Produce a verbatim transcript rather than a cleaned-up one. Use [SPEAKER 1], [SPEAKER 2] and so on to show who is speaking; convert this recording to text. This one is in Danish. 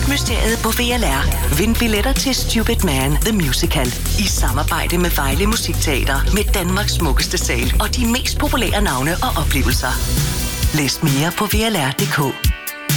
[SPEAKER 1] Musikmysteriet på V L R. Vind billetter til Stupid Man The Musical i samarbejde med Vejle Musikteater med Danmarks smukkeste sal og de mest populære navne og oplevelser. Læs mere på V L R punktum d k.